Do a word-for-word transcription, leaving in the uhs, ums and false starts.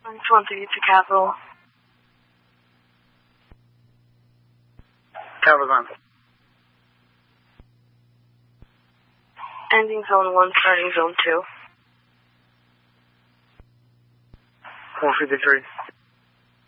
one twenty to Capital. Capital Zone. Ending zone one, starting zone two. one fifty-three.